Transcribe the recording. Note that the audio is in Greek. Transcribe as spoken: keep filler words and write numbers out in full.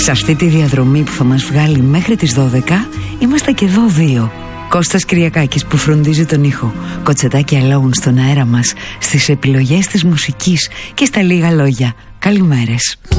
Σε αυτή τη διαδρομή που θα μας βγάλει μέχρι τις δώδεκα είμαστε και εδώ δύο. Κώστας Κυριακάκης που φροντίζει τον ήχο, Κοτσετάκι Alone στον αέρα μας, στις επιλογές της μουσικής και στα λίγα λόγια. Καλημέρες.